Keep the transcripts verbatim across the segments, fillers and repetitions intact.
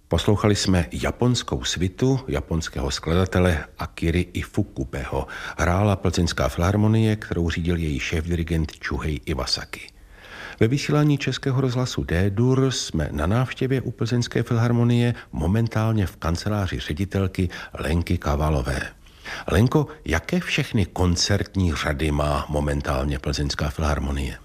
Poslouchali jsme japonskou svitu japonského skladatele Akiry Ifukubeho. Hrála Plzeňská filharmonie, kterou řídil její šéfdirigent Čuhej Iwasaki. Ve vysílání Českého rozhlasu D-dur jsme na návštěvě u Plzeňské filharmonie, momentálně v kanceláři ředitelky Lenky Kavalové. Lenko, jaké všechny koncertní řady má momentálně Plzeňská filharmonie?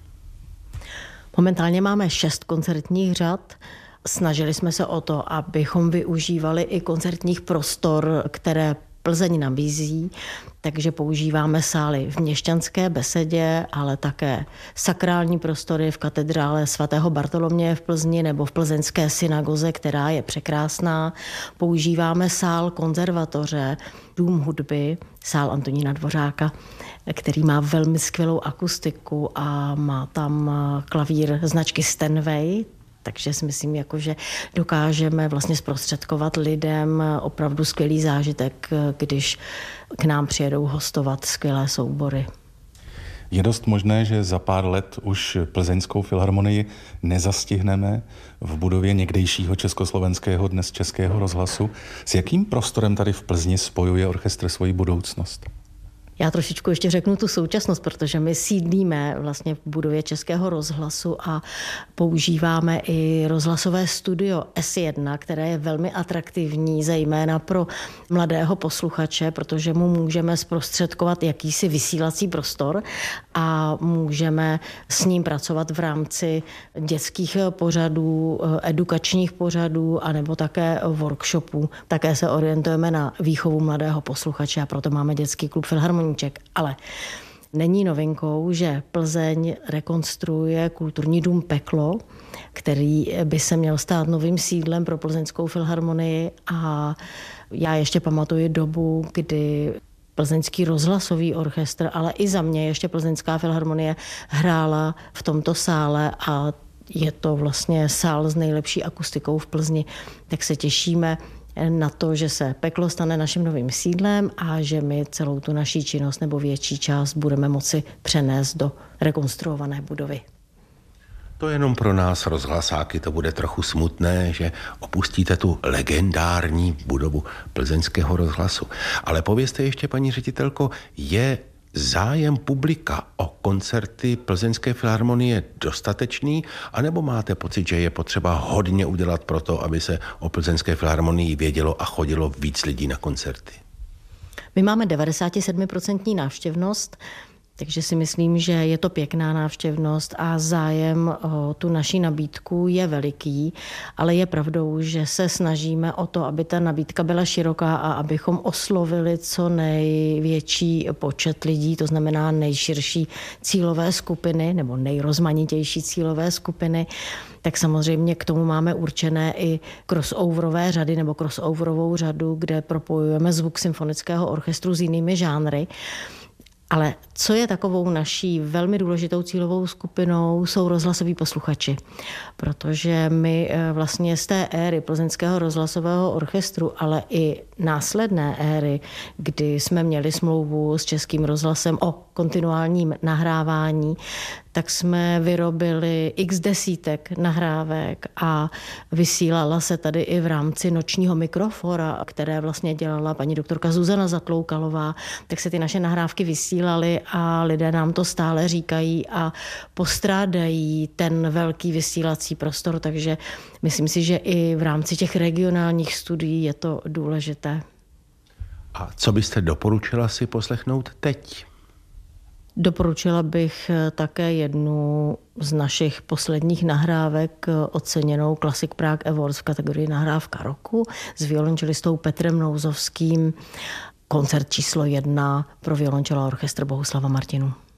Momentálně máme šest koncertních řad. Snažili jsme se o to, abychom využívali i koncertních prostor, které Plzeň nabízí, takže používáme sály v Měšťanské besedě, ale také sakrální prostory v katedrále svatého Bartoloměje v Plzni nebo v plzeňské synagoze, která je překrásná. Používáme sál konzervatoře, dům hudby, sál Antonína Dvořáka, který má velmi skvělou akustiku a má tam klavír značky Steinway. Takže si myslím, jako, že dokážeme vlastně zprostředkovat lidem opravdu skvělý zážitek, když k nám přijedou hostovat skvělé soubory. Je dost možné, že za pár let už Plzeňskou filharmonii nezastihneme v budově někdejšího československého, dnes Českého rozhlasu. S jakým prostorem tady v Plzni spojuje orchestr svoji budoucnost? Já trošičku ještě řeknu tu současnost, protože my sídlíme vlastně v budově Českého rozhlasu a používáme i rozhlasové studio S jedna, které je velmi atraktivní, zejména pro mladého posluchače, protože mu můžeme zprostředkovat jakýsi vysílací prostor a můžeme s ním pracovat v rámci dětských pořadů, edukačních pořadů anebo také workshopů. Také se orientujeme na výchovu mladého posluchače a proto máme dětský klub Filharmoníček. Ale není novinkou, že Plzeň rekonstruuje kulturní dům Peklo, který by se měl stát novým sídlem pro Plzeňskou filharmonii, a já ještě pamatuju dobu, kdy Plzeňský rozhlasový orchestr, ale i za mě ještě Plzeňská filharmonie hrála v tomto sále a je to vlastně sál s nejlepší akustikou v Plzni, tak se těšíme na to, že se Peklo stane naším novým sídlem a že my celou tu naší činnost nebo větší část budeme moci přenést do rekonstruované budovy. To jenom pro nás rozhlasáky to bude trochu smutné, že opustíte tu legendární budovu Plzeňského rozhlasu. Ale povězte ještě, paní ředitelko, je zájem publika o koncerty Plzeňské filharmonie dostatečný, anebo máte pocit, že je potřeba hodně udělat pro to, aby se o Plzeňské filharmonii vědělo a chodilo víc lidí na koncerty? My máme devadesát sedm procent návštěvnost, takže si myslím, že je to pěkná návštěvnost a zájem o tu naši nabídku je veliký, ale je pravdou, že se snažíme o to, aby ta nabídka byla široká a abychom oslovili co největší počet lidí, to znamená nejširší cílové skupiny nebo nejrozmanitější cílové skupiny. Tak samozřejmě k tomu máme určené i crossoverové řady nebo crossoverovou řadu, kde propojujeme zvuk symfonického orchestru s jinými žánry. Ale co je takovou naší velmi důležitou cílovou skupinou, jsou rozhlasoví posluchači. Protože my vlastně z té éry Plzeňského rozhlasového orchestru, ale i následné éry, kdy jsme měli smlouvu s Českým rozhlasem o kontinuálním nahrávání, tak jsme vyrobili x desítek nahrávek a vysílala se tady i v rámci nočního mikrofora, které vlastně dělala paní doktorka Zuzana Zatloukalová, tak se ty naše nahrávky vysílaly a lidé nám to stále říkají a postrádají ten velký vysílací prostor, takže myslím si, že i v rámci těch regionálních studií je to důležité. A co byste doporučila si poslechnout teď? Doporučila bych také jednu z našich posledních nahrávek oceněnou Classic Prague Awards v kategorii nahrávka roku s violončelistou Petrem Nouzovským, koncert číslo jedna pro violončelo a orchestr Bohuslava Martinů.